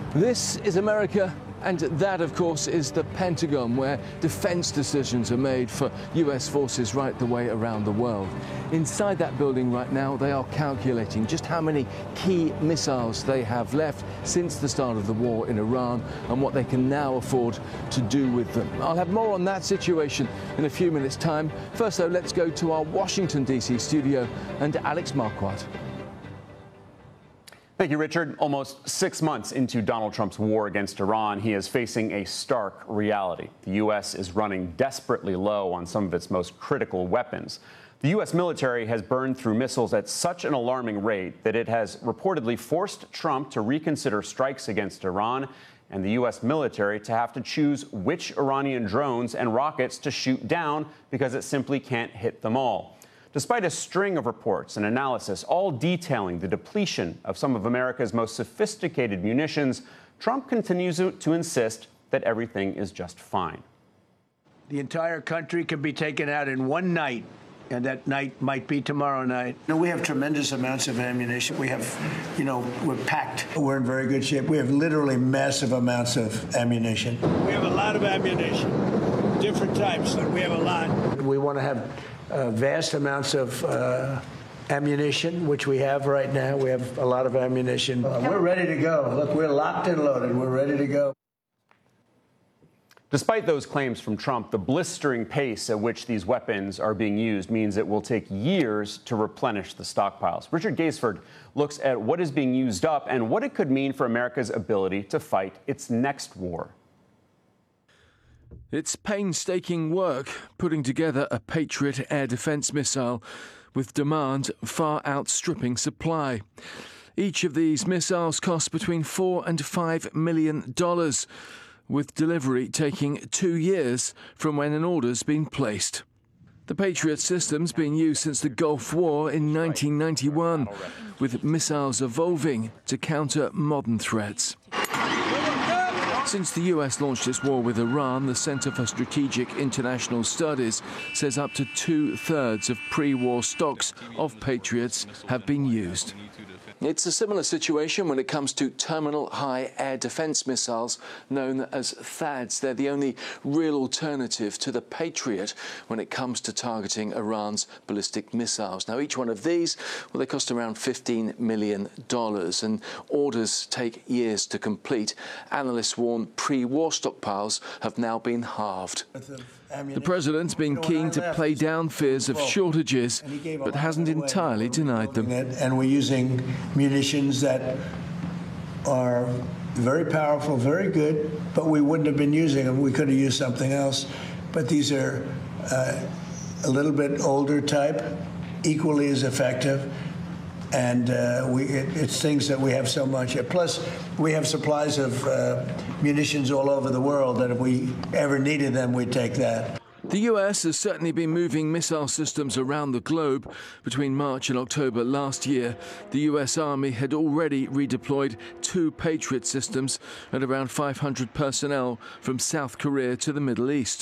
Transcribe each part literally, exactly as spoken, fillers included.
This is America, and that, of course, is the Pentagon, where defense decisions are made for U S forces right the way around the world. Inside that building right now, they are calculating just how many key missiles they have left since the start of the war in Iran and what they can now afford to do with them. I'll have more on that situation in a few minutes' time. First, though, let's go to our Washington, D C studio and Alex Marquardt. Thank you, Richard. Almost six months into Donald Trump's war against Iran, he is facing a stark reality. The U S is running desperately low on some of its most critical weapons. The U S military has burned through missiles at such an alarming rate that it has reportedly forced Trump to reconsider strikes against Iran and the U S military to have to choose which Iranian drones and rockets to shoot down because it simply can't hit them all. Despite a string of reports and analysis all detailing the depletion of some of America's most sophisticated munitions, Trump continues to insist that everything is just fine. The entire country can be taken out in one night, and that night might be tomorrow night. You know, we have tremendous amounts of ammunition. We have, you know, we're packed. We're in very good shape. We have literally massive amounts of ammunition. We have a lot of ammunition, different types, but we have a lot. We want to have Uh, vast amounts of uh, ammunition, which we have right now. We have a lot of ammunition. Uh, we're ready to go. Look, we're locked and loaded. We're ready to go. Despite those claims from Trump, the blistering pace at which these weapons are being used means it will take years to replenish the stockpiles. Richard Gaisford looks at what is being used up and what it could mean for America's ability to fight its next war. It's painstaking work putting together a Patriot air defense missile with demand far outstripping supply. Each of these missiles costs between four and five million dollars, with delivery taking two years from when an order's been placed. The Patriot system's been used since the Gulf War in nineteen ninety-one, with missiles evolving to counter modern threats. Since the U S launched its war with Iran, the Center for Strategic International Studies says up to two-thirds of pre-war stocks of Patriots have been used. It's a similar situation when it comes to terminal high air defense missiles known as THAADs. They're the only real alternative to the Patriot when it comes to targeting Iran's ballistic missiles. Now, each one of these, well, they cost around fifteen million dollars, and orders take years to complete. Analysts warn pre-war stockpiles have now been halved. The president's been keen to play down fears of shortages, but hasn't entirely denied them. And we're using munitions that are very powerful, very good, but we wouldn't have been using them. We could have used something else. But these are uh, a little bit older type, equally as effective. And uh, we, it, it's things that we have so much. Plus, we have supplies of uh, munitions all over the world that if we ever needed them, we'd take that. The U S has certainly been moving missile systems around the globe. Between March and October last year, the U S Army had already redeployed two Patriot systems and around five hundred personnel from South Korea to the Middle East.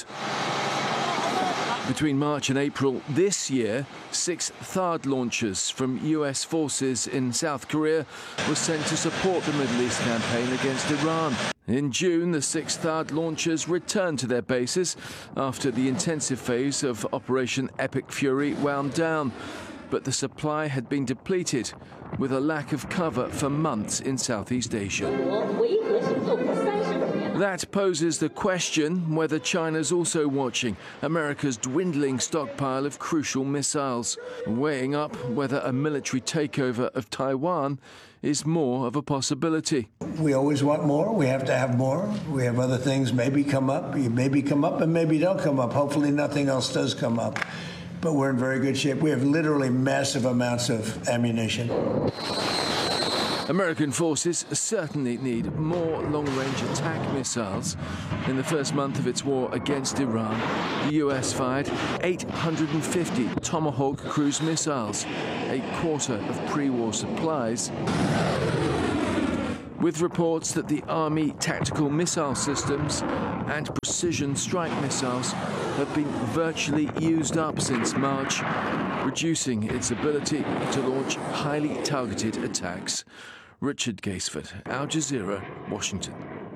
Between March and April this year, six THAAD launchers from U S forces in South Korea were sent to support the Middle East campaign against Iran. In June, the six THAAD launchers returned to their bases after the intensive phase of Operation Epic Fury wound down. But the supply had been depleted, with a lack of cover for months in Southeast Asia. That poses the question whether China's also watching America's dwindling stockpile of crucial missiles, weighing up whether a military takeover of Taiwan is more of a possibility. We always want more. We have to have more. We have other things maybe come up. Maybe come up and maybe don't come up. Hopefully nothing else does come up. But we're in very good shape. We have literally massive amounts of ammunition. American forces certainly need more long-range attack missiles. In the first month of its war against Iran, the U S fired eight hundred fifty Tomahawk cruise missiles, a quarter of pre-war supplies, with reports that the Army tactical missile systems and precision strike missiles have been virtually used up since March, reducing its ability to launch highly targeted attacks. Richard Gaisford, Al Jazeera, Washington.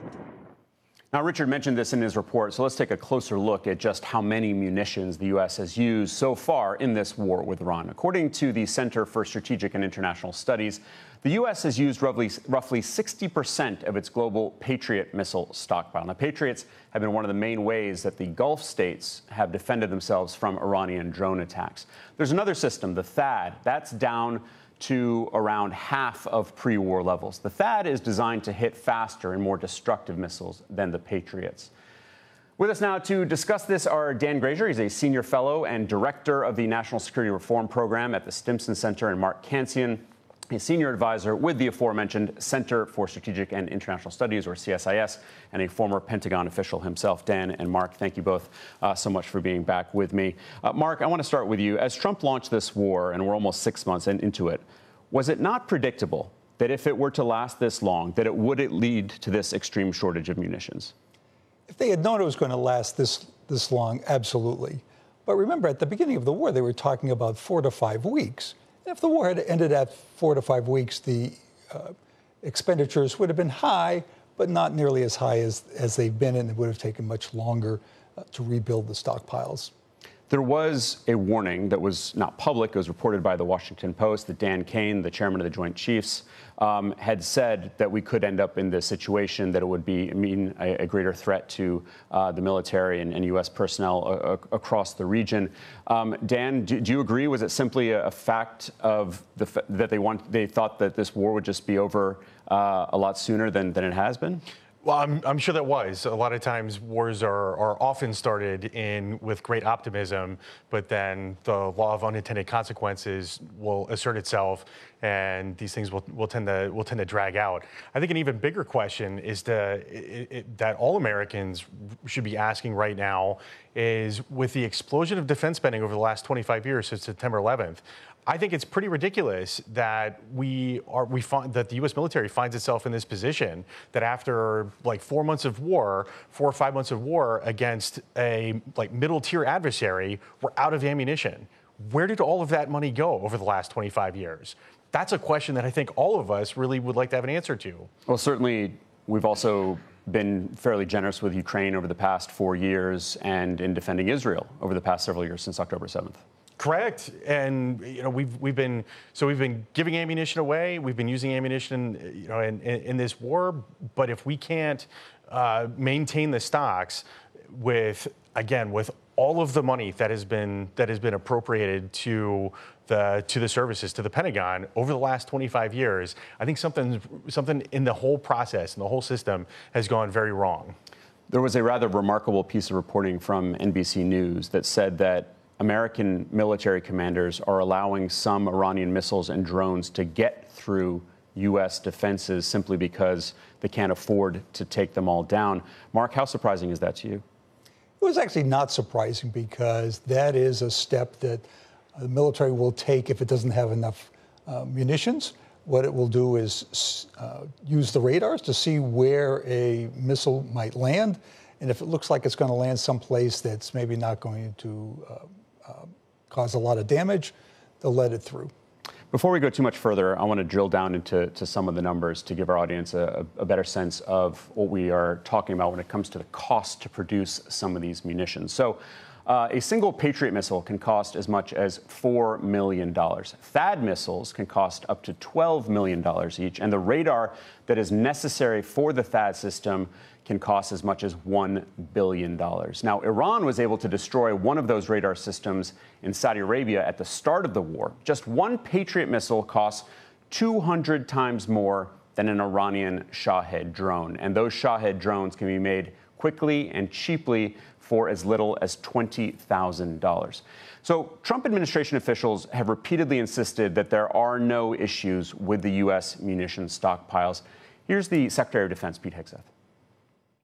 Now, Richard mentioned this in his report, so let's take a closer look at just how many munitions the U S has used so far in this war with Iran. According to the Center for Strategic and International Studies, the U S has used roughly, roughly sixty percent of its global Patriot missile stockpile. Now, Patriots have been one of the main ways that the Gulf states have defended themselves from Iranian drone attacks. There's another system, the THAAD, that's down to around half of pre-war levels. The THAAD is designed to hit faster and more destructive missiles than the Patriots. With us now to discuss this are Dan Grazier. He's a senior fellow and director of the National Security Reform Program at the Stimson Center, and Mark Cancian, a senior advisor with the aforementioned Center for Strategic and International Studies, or C S I S, and a former Pentagon official himself. Dan and Mark, thank you both uh, so much for being back with me. Uh, Mark, I want to start with you. As Trump launched this war, and we're almost six months in, into it, was it not predictable that if it were to last this long, that it would lead to this extreme shortage of munitions? If they had known it was going to last this, this long, absolutely. But remember, at the beginning of the war, they were talking about four to five weeks. If the war had ended at four to five weeks, the uh, expenditures would have been high, but not nearly as high as, as they've been, and it would have taken much longer uh, to rebuild the stockpiles. There was a warning that was not public. It was reported by the Washington Post that Dan Kane, the chairman of the Joint Chiefs, um, had said that we could end up in this situation, that it would be mean a, a greater threat to uh, the military and, and U S personnel a, a, across the region. Um, Dan, do, do you agree? Was it simply a, a fact of the that they want they thought that this war would just be over uh, a lot sooner than, than it has been? Well, I'm, I'm sure that was. A lot of times wars are, are often started in with great optimism, but then the law of unintended consequences will assert itself, and these things will, will tend to will tend to drag out. I think an even bigger question is the, it, it, that all Americans should be asking right now is, with the explosion of defense spending over the last twenty-five years since September eleventh, I think it's pretty ridiculous that we are we find that the U S military finds itself in this position, that after like four months of war, four or five months of war against a like middle tier adversary, we're out of ammunition. Where did all of that money go over the last twenty-five years? That's a question that I think all of us really would like to have an answer to. Well, certainly we've also been fairly generous with Ukraine over the past four years and in defending Israel over the past several years since October seventh. Correct, and you know we've we've been so we've been giving ammunition away. We've been using ammunition, you know, in, in, in this war. But if we can't uh, maintain the stocks with again with all of the money that has been that has been appropriated to the to the services, to the Pentagon over the last twenty-five years, I think something something in the whole process and the whole system has gone very wrong. There was a rather remarkable piece of reporting from N B C News that said that American military commanders are allowing some Iranian missiles and drones to get through U S defenses simply because they can't afford to take them all down. Mark, how surprising is that to you? It was actually not surprising, because that is a step that the military will take if it doesn't have enough uh, munitions. What it will do is uh, use the radars to see where a missile might land. And if it looks like it's going to land someplace that's maybe not going to uh, uh, cause a lot of damage, they'll let it through. Before we go too much further, I want to drill down into to some of the numbers to give our audience a, a better sense of what we are talking about when it comes to the cost to produce some of these munitions. So uh, a single Patriot missile can cost as much as four million dollars. THAAD missiles can cost up to twelve million dollars each, and the radar that is necessary for the THAAD system can cost as much as one billion dollars. Now, Iran was able to destroy one of those radar systems in Saudi Arabia at the start of the war. Just one Patriot missile costs two hundred times more than an Iranian Shahed drone. And those Shahed drones can be made quickly and cheaply for as little as twenty thousand dollars. So Trump administration officials have repeatedly insisted that there are no issues with the U S munitions stockpiles. Here's the Secretary of Defense, Pete Hegseth.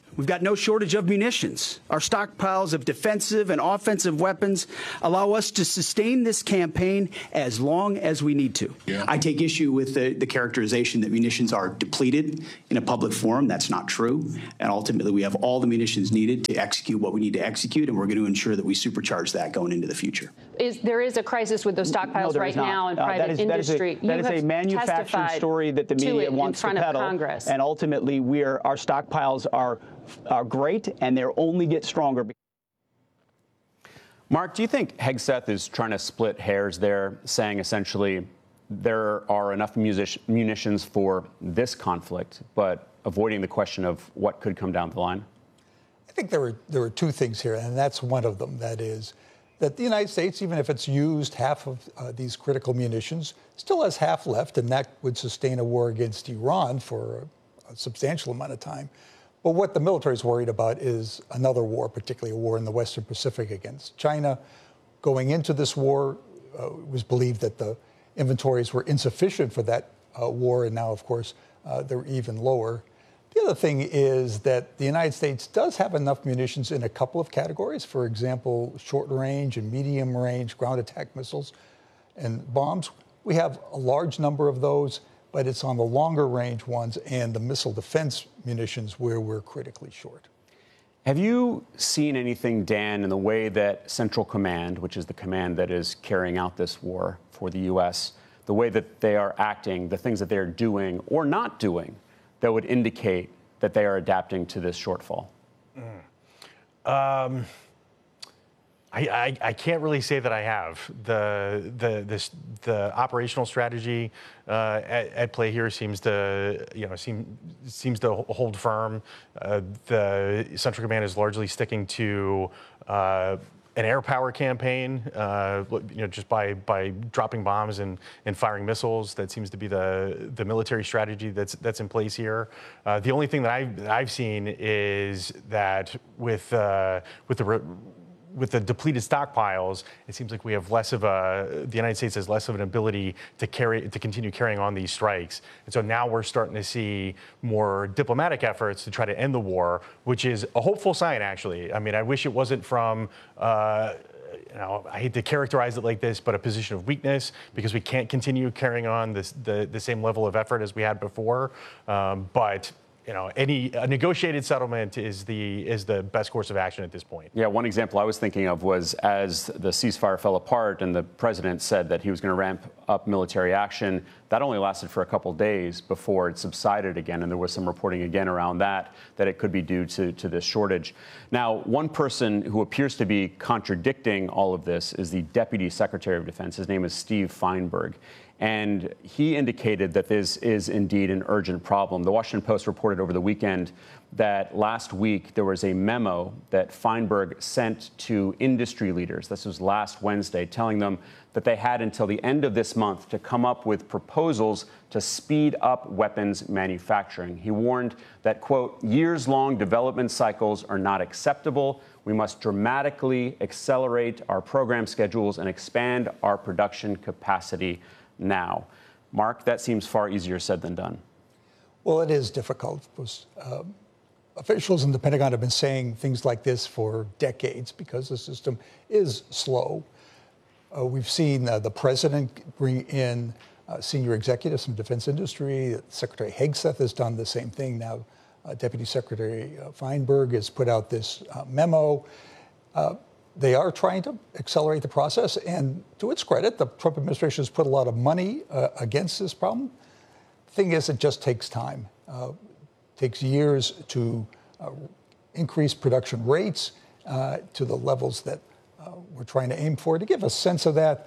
We've got no shortage of munitions. Our stockpiles of defensive and offensive weapons allow us to sustain this campaign as long as we need to. Yeah. I take issue with the, the characterization that munitions are depleted in a public forum. That's not true. And ultimately, we have all the munitions needed to execute what we need to execute, and we're going to ensure that we supercharge that going into the future. Is, there is a crisis with those stockpiles no, right now in uh, private that is, industry. That is a, that is a manufactured story that the media wants to peddle. And ultimately, we are, our stockpiles are are great, and they'll only get stronger. Mark, do you think Hegseth is trying to split hairs there, saying essentially there are enough music- munitions for this conflict, but avoiding the question of what could come down the line? I think there were there were two things here, and that's one of them. That is that the United States, even if it's used half of uh, these critical munitions, still has half left, and that would sustain a war against Iran for a, a substantial amount of time. But what the military is worried about is another war, particularly a war in the Western Pacific against China. Going into this war, uh, it was believed that the inventories were insufficient for that uh, war, and now, of course, uh, they're even lower. The other thing is that the United States does have enough munitions in a couple of categories. For example, short range and medium range ground attack missiles and bombs. We have a large number of those, but it's on the longer range ones and the missile defense munitions where we're critically short. Have you seen anything, Dan, in the way that Central Command, which is the command that is carrying out this war for the U S, the way that they are acting, the things that they're doing or not doing that would indicate that they are adapting to this shortfall? Mm. Um, I, I, I can't really say that I have. The the this, the operational strategy uh, at, at play here seems to you know seem seems to hold firm. Uh, the Central Command is largely sticking to uh, an air power campaign, uh, you know, just by by dropping bombs and, and firing missiles. That seems to be the the military strategy that's that's in place here. Uh, the only thing that I've that I've seen is that with uh, with the re- with the depleted stockpiles, it seems like we have less of a, the United States has less of an ability to carry, to continue carrying on these strikes. And so now we're starting to see more diplomatic efforts to try to end the war, which is a hopeful sign, actually. I mean, I wish it wasn't from, uh, you know, I hate to characterize it like this, but a position of weakness, because we can't continue carrying on this, the, the same level of effort as we had before. Um, but You know, any a negotiated settlement is the is the best course of action at this point. Yeah, one example I was thinking of was as the ceasefire fell apart and the president said that he was going to ramp up military action. That only lasted for a couple days before it subsided again, and there was some reporting again around that that it could be due to to this shortage. Now, one person who appears to be contradicting all of this is the Deputy Secretary of Defense. His name is Steve Feinberg. And he indicated that this is indeed an urgent problem. The Washington Post reported over the weekend that last week there was a memo that Feinberg sent to industry leaders. This was last Wednesday, telling them that they had until the end of this month to come up with proposals to speed up weapons manufacturing. He warned that, quote, years-long development cycles are not acceptable. We must dramatically accelerate our program schedules and expand our production capacity now. Mark, that seems far easier said than done. Well, it is difficult. Because, uh, officials in the Pentagon have been saying things like this for decades because the system is slow. Uh, we've seen uh, the president bring in uh, senior executives from defense industry. Secretary Hegseth has done the same thing. Now, uh, Deputy Secretary uh, Feinberg has put out this uh, memo. Uh, They are trying to accelerate the process, and to its credit, the Trump administration has put a lot of money uh, against this problem. The thing is, it just takes time. Uh, it takes years to uh, increase production rates uh, to the levels that uh, we're trying to aim for. To give a sense of that,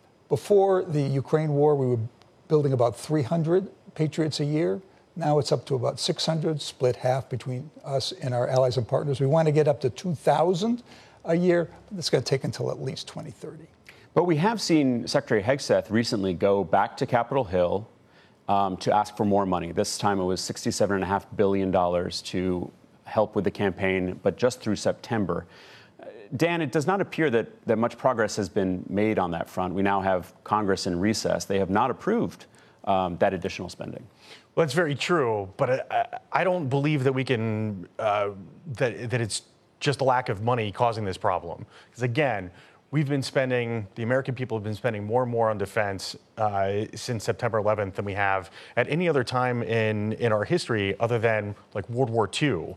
before the Ukraine war, we were building about three hundred Patriots a year. Now it's up to about six hundred, split half between us and our allies and partners. We want to get up to two thousand a year, but it's going to take until at least twenty thirty. But we have seen Secretary Hegseth recently go back to Capitol Hill um, to ask for more money. This time it was sixty-seven point five billion dollars to help with the campaign, but just through September. Dan, it does not appear that, that much progress has been made on that front. We now have Congress in recess. They have not approved um, that additional spending. Well, that's very true, but I, I don't believe that we can, uh, that, that it's just a lack of money causing this problem. Because again, we've been spending, the American people have been spending more and more on defense uh, since September eleventh than we have at any other time in, in our history other than like World War Two.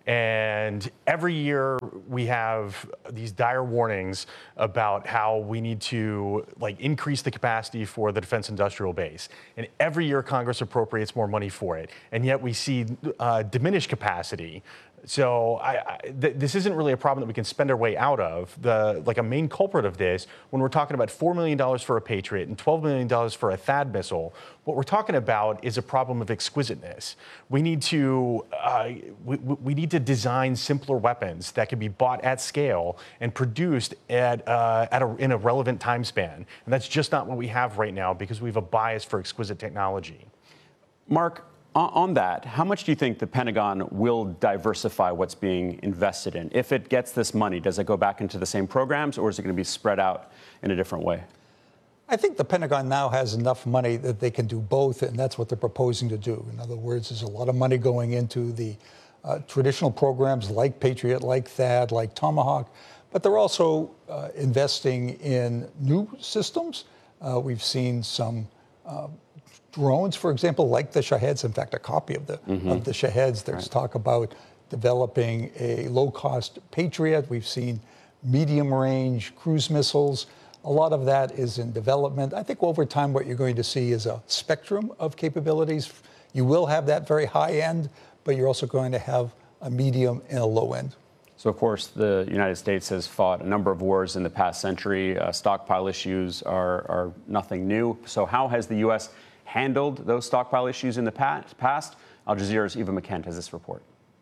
And every year we have these dire warnings about how we need to like increase the capacity for the defense industrial base. And every year Congress appropriates more money for it. And yet we see uh, diminished capacity. So I, I, th this isn't really a problem that we can spend our way out of. The like a main culprit of this, when we're talking about four million dollars for a Patriot and twelve million dollars for a THAAD missile, what we're talking about is a problem of exquisiteness. We need to uh, we, we need to design simpler weapons that can be bought at scale and produced at uh, at a, in a relevant time span. And that's just not what we have right now because we have a bias for exquisite technology. Mark, on that, how much do you think the Pentagon will diversify what's being invested in? If it gets this money, does it go back into the same programs, or is it going to be spread out in a different way? I think the Pentagon now has enough money that they can do both, and that's what they're proposing to do. In other words, there's a lot of money going into the uh, traditional programs like Patriot, like THAAD, like Tomahawk, but they're also uh, investing in new systems. Uh, we've seen some uh, drones, for example, like the Shaheds. In fact, a copy of the mm-hmm. of the Shaheds. There's right. talk about developing a low-cost Patriot. We've seen medium-range cruise missiles. A lot of that is in development. I think over time, what you're going to see is a spectrum of capabilities. You will have that very high end, but you're also going to have a medium and a low end. So, of course, the United States has fought a number of wars in the past century. Uh, stockpile issues are, are nothing new. So how has the U S handled those stockpile issues in the past? Al Jazeera's Eva McKent has this report.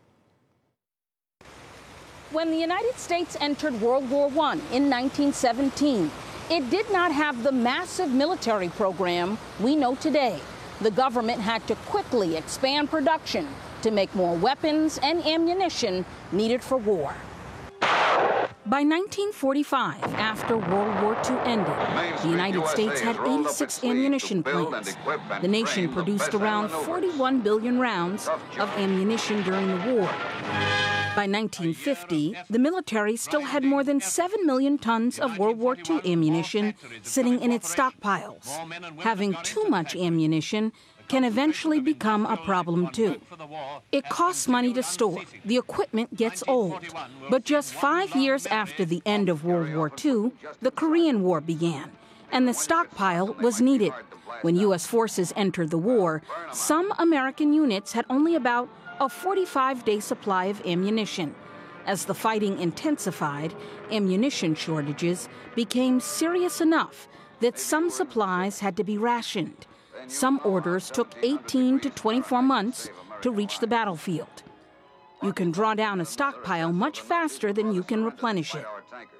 When the United States entered World War One in nineteen seventeen, it did not have the massive military program we know today. The government had to quickly expand production to make more weapons and ammunition needed for war. By nineteen forty-five, after World War Two ended, the United States had eighty-six ammunition plants. The nation produced around forty-one billion rounds of ammunition during the war. By nineteen fifty, the military still had more than seven million tons of World War Two ammunition sitting in its stockpiles. Having too much ammunition can eventually become a problem too. It costs money to store. The equipment gets old. But just five years after the end of World War Two, the Korean War began, and the stockpile was needed. When U S forces entered the war, some American units had only about a forty-five day supply of ammunition. As the fighting intensified, ammunition shortages became serious enough that some supplies had to be rationed. Some orders took eighteen to twenty-four months to reach the battlefield. You can draw down a stockpile much faster than you can replenish it.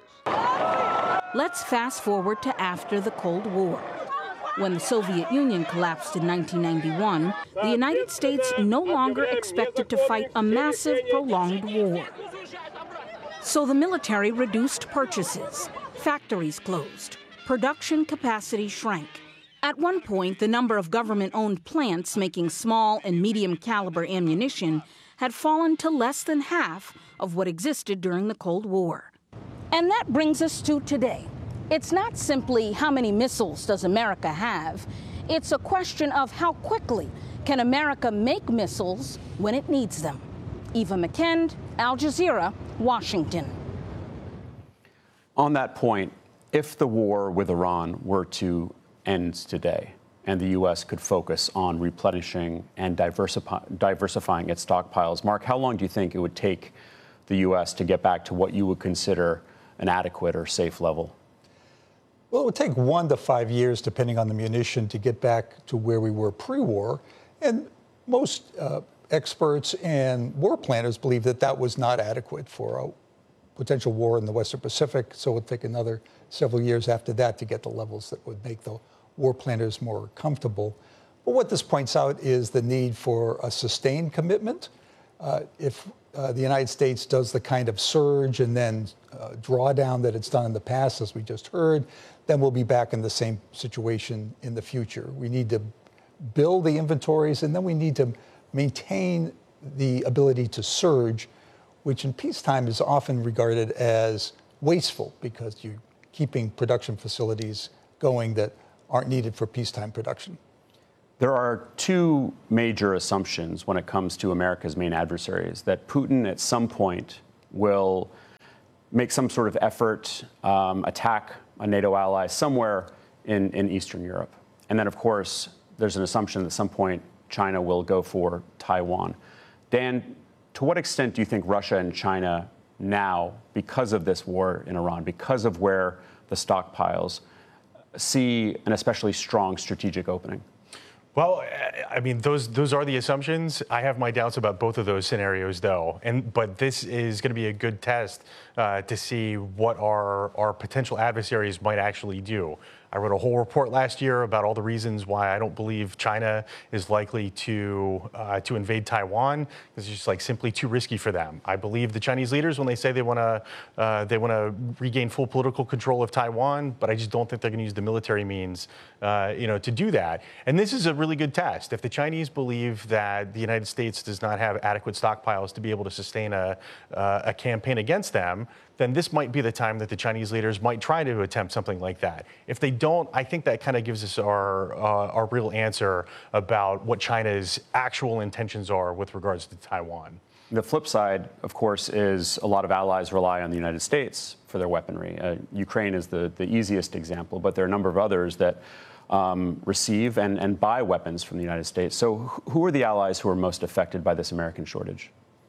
Let's fast forward to after the Cold War. When the Soviet Union collapsed in nineteen ninety-one, the United States no longer expected to fight a massive, prolonged war. So the military reduced purchases, factories closed, production capacity shrank. At one point, the number of government-owned plants making small and medium-caliber ammunition had fallen to less than half of what existed during the Cold War. And that brings us to today. It's not simply how many missiles does America have. It's a question of how quickly can America make missiles when it needs them. Eva McKend, Al Jazeera, Washington. On that point, if the war with Iran were to end today and the U S could focus on replenishing and diversify, diversifying its stockpiles, Mark, how long do you think it would take the U S to get back to what you would consider an adequate or safe level? Well, it would take one to five years, depending on the munition, to get back to where we were pre-war. And most uh, experts and war planners believe that that was not adequate for a potential war in the Western Pacific. So it would take another several years after that to get the levels that would make the war planners more comfortable. But what this points out is the need for a sustained commitment. Uh, if uh, the United States does the kind of surge and then uh, drawdown that it's done in the past, as we just heard, then we'll be back in the same situation in the future. We need to build the inventories, and then we need to maintain the ability to surge, which in peacetime is often regarded as wasteful because you're keeping production facilities going that aren't needed for peacetime production. There are two major assumptions when it comes to America's main adversaries, that Putin at some point will make some sort of effort, um, attack a NATO ally somewhere in, in Eastern Europe. And then, of course, there's an assumption that at some point China will go for Taiwan. Dan, to what extent do you think Russia and China now, because of this war in Iran, because of where the stockpiles, see an especially strong strategic opening? Well, I mean, those those are the assumptions. I have my doubts about both of those scenarios, though. And but this is going to be a good test uh, to see what our our potential adversaries might actually do. I wrote a whole report last year about all the reasons why I don't believe China is likely to uh, to invade Taiwan. It's just like simply too risky for them. I believe the Chinese leaders when they say they want to uh, they want to regain full political control of Taiwan, but I just don't think they're going to use the military means, uh, you know, to do that. And this is a really good test. If the Chinese believe that the United States does not have adequate stockpiles to be able to sustain a uh, a campaign against them, then this might be the time that the Chinese leaders might try to attempt something like that. If they don't, I think that kind of gives us our uh, our real answer about what China's actual intentions are with regards to Taiwan. The flip side, of course, is a lot of allies rely on the United States for their weaponry. Uh, Ukraine is the, the easiest example, but there are a number of others that um, receive and, and buy weapons from the United States. So who are the allies who are most affected by this American shortage?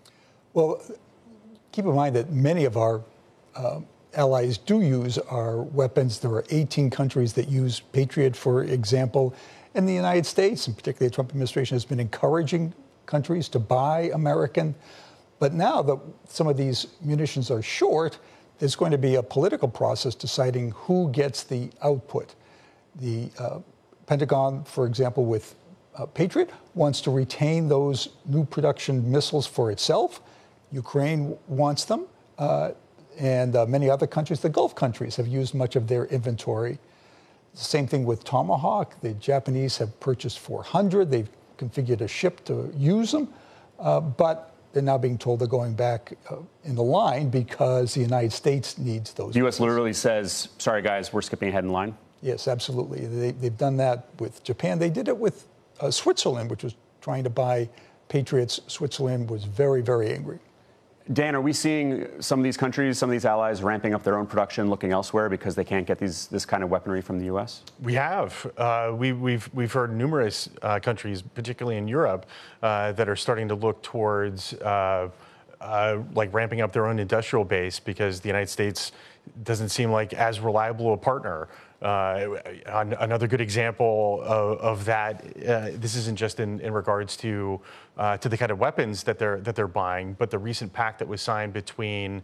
Well, keep in mind that many of our Uh, allies do use our weapons. There are eighteen countries that use Patriot, for example. And the United States, and particularly the Trump administration, has been encouraging countries to buy American. But now that some of these munitions are short, there's going to be a political process deciding who gets the output. The uh, Pentagon, for example, with uh, Patriot, wants to retain those new production missiles for itself. Ukraine wants them. Uh, And uh, many other countries, the Gulf countries, have used much of their inventory. Same thing with Tomahawk. The Japanese have purchased four hundred. They've configured a ship to use them. Uh, but they're now being told they're going back uh, in the line because the United States needs those. The U S literally says, sorry, guys, we're skipping ahead in line? Yes, absolutely. They, they've done that with Japan. They did it with uh, Switzerland, which was trying to buy Patriots. Switzerland was very, very angry. Dan, are we seeing some of these countries, some of these allies ramping up their own production, looking elsewhere because they can't get these this kind of weaponry from the U S? We have. Uh, we, we've we've heard numerous uh, countries, particularly in Europe, uh, that are starting to look towards uh, uh, like ramping up their own industrial base because the United States doesn't seem like as reliable a partner. Uh, another good example of, of that. Uh, this isn't just in, in regards to uh, to the kind of weapons that they're that they're buying, but the recent pact that was signed between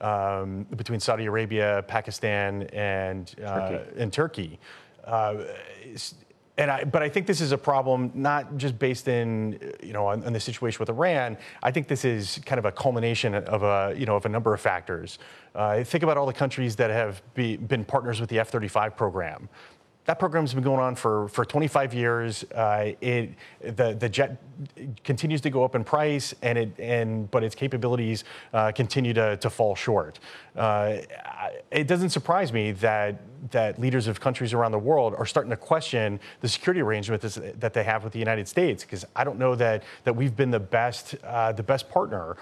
um, between Saudi Arabia, Pakistan, and uh, Turkey. and Turkey. Uh, And I, but I think this is a problem not just based in, you know, on, on the situation with Iran. I think this is kind of a culmination of a, you know, of a number of factors. Uh, think about all the countries that have be, been partners with the F thirty-five program. That program's been going on for, for twenty-five years. Uh, it the the jet continues to go up in price, and it and but its capabilities uh, continue to, to fall short. Uh, it doesn't surprise me that that leaders of countries around the world are starting to question the security arrangements that they have with the United States, because I don't know that that we've been the best uh, the best partner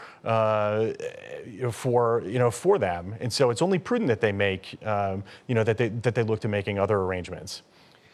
uh, for you know for them, and so it's only prudent that they make um, you know that they that they look to making other arrangements.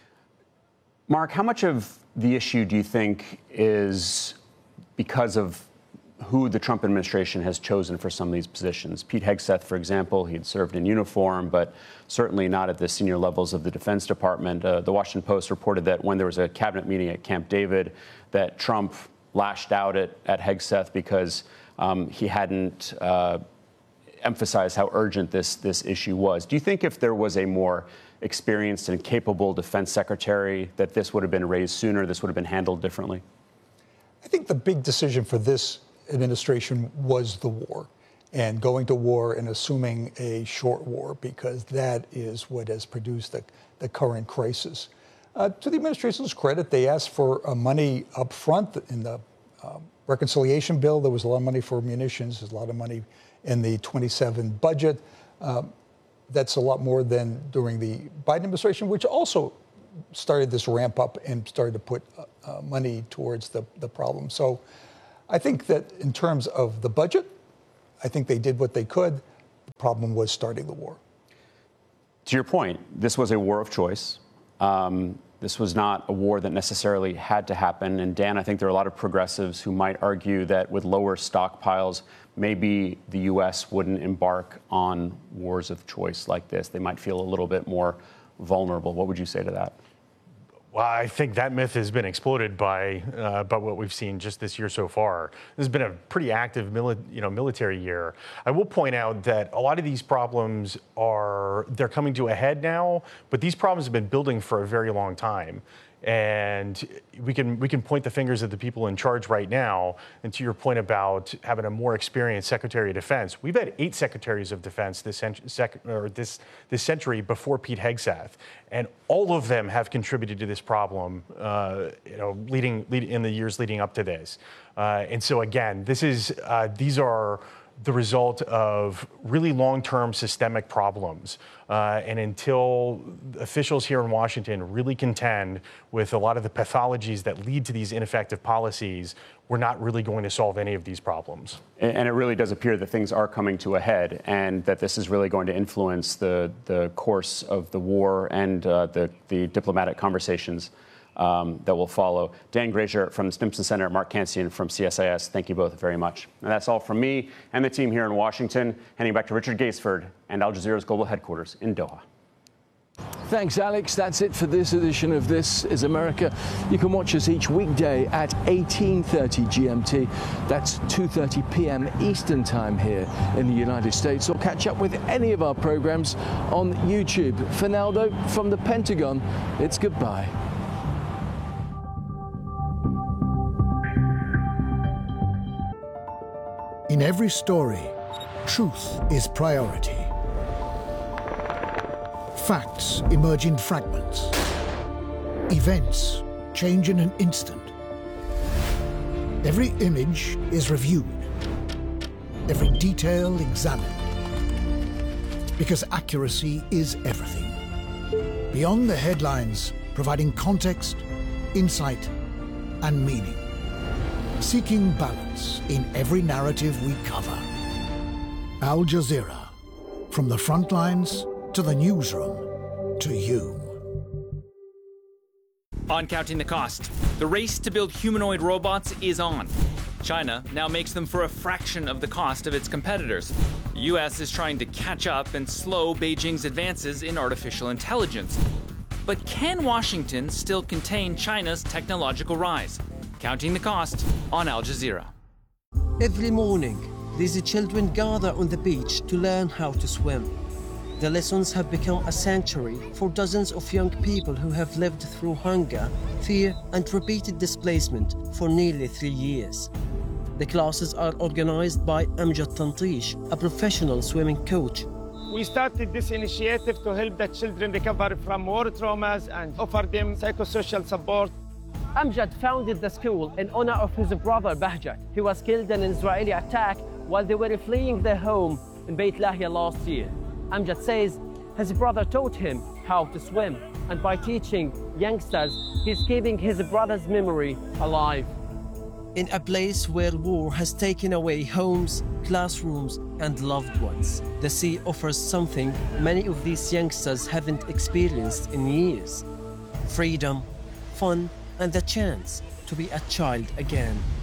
Mark, how much of the issue do you think is because of who the Trump administration has chosen for some of these positions? Pete Hegseth, for example, he had served in uniform, but certainly not at the senior levels of the Defense Department. Uh, the Washington Post reported that when there was a cabinet meeting at Camp David, that Trump lashed out at, at Hegseth because um, he hadn't uh, emphasized how urgent this, this issue was. Do you think if there was a more experienced and capable defense secretary that this would have been raised sooner, this would have been handled differently? I think the big decision for this administration was the war, and going to war and assuming a short war, because that is what has produced the, the current crisis. Uh, to the administration's credit, they asked for uh, money up front in the uh, reconciliation bill. There was a lot of money for munitions. There's a lot of money in the twenty-seven budget. Uh, that's a lot more than during the Biden administration, which also started this ramp up and started to put uh, uh, money towards the, the problem. So I think that in terms of the budget, I think they did what they could. The problem was starting the war. To your point, this was a war of choice. Um, this was not a war that necessarily had to happen. And Dan, I think there are a lot of progressives who might argue that with lower stockpiles, maybe the U S wouldn't embark on wars of choice like this. They might feel a little bit more vulnerable. What would you say to that? Well, I think that myth has been exploded by uh, by what we've seen just this year so far. This has been a pretty active mili- you know, military year. I will point out that a lot of these problems are, they're coming to a head now, but these problems have been building for a very long time. And we can we can point the fingers at the people in charge right now. And to your point about having a more experienced Secretary of Defense, we've had eight Secretaries of Defense this cent- sec- or this this century before Pete Hegseth, and all of them have contributed to this problem. Uh, you know, leading, lead, in the years leading up to this. Uh, and so again, this is uh, these are the result of really long-term systemic problems. Uh, and until officials here in Washington really contend with a lot of the pathologies that lead to these ineffective policies, we're not really going to solve any of these problems. And it really does appear that things are coming to a head, and that this is really going to influence the, the course of the war and uh, the, the diplomatic conversations Um, that will follow. Dan Grazier from the Stimson Center, Mark Cancian from C S I S, thank you both very much. And that's all from me and the team here in Washington. Heading back to Richard Gaisford and Al Jazeera's global headquarters in Doha. Thanks, Alex. That's it for this edition of This is America. You can watch us each weekday at eighteen thirty G M T. That's two thirty p.m. Eastern Time here in the United States. Or catch up with any of our programs on YouTube. For now, though, from the Pentagon, it's goodbye. In every story, truth is priority. Facts emerge in fragments. Events change in an instant. Every image is reviewed. Every detail examined. Because accuracy is everything. Beyond the headlines, providing context, insight, and meaning. Seeking balance in every narrative we cover. Al Jazeera. From the front lines to the newsroom to you. On Counting the Cost, the race to build humanoid robots is on. China now makes them for a fraction of the cost of its competitors. The U S is trying to catch up and slow Beijing's advances in artificial intelligence. But can Washington still contain China's technological rise? Counting the Cost on Al Jazeera. Every morning, these children gather on the beach to learn how to swim. The lessons have become a sanctuary for dozens of young people who have lived through hunger, fear, and repeated displacement for nearly three years. The classes are organized by Amjad Tantish, a professional swimming coach. We started this initiative to help the children recover from war traumas and offer them psychosocial support. Amjad founded the school in honor of his brother Bahjat, who was killed in an Israeli attack while they were fleeing their home in Beit Lahia last year. Amjad says his brother taught him how to swim, and by teaching youngsters, he's keeping his brother's memory alive. In a place where war has taken away homes, classrooms, and loved ones, the sea offers something many of these youngsters haven't experienced in years: freedom, fun, and the chance to be a child again.